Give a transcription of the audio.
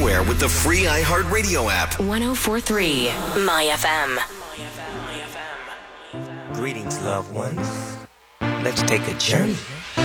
anywhere with the free iHeartRadio app. 104.3 My FM. Greetings, loved ones. Let's take a journey